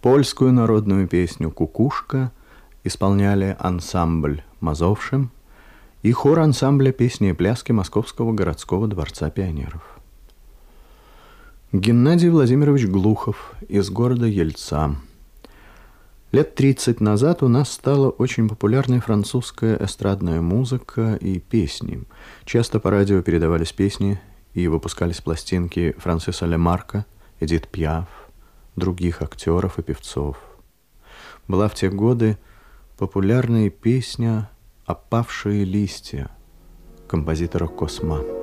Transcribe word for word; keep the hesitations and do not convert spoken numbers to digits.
Польскую народную песню «Кукушка» исполняли ансамбль «Мазовшим» и хор ансамбля песни и пляски Московского городского дворца пионеров. Геннадий Владимирович Глухов из города Ельца. Лет тридцать назад у нас стала очень популярной французская эстрадная музыка и песни. Часто по радио передавались песни и выпускались пластинки Франсиса Лемарка, Эдит Пиаф, других актеров и певцов. Была в те годы популярная песня «Опавшие листья» композитора Косма.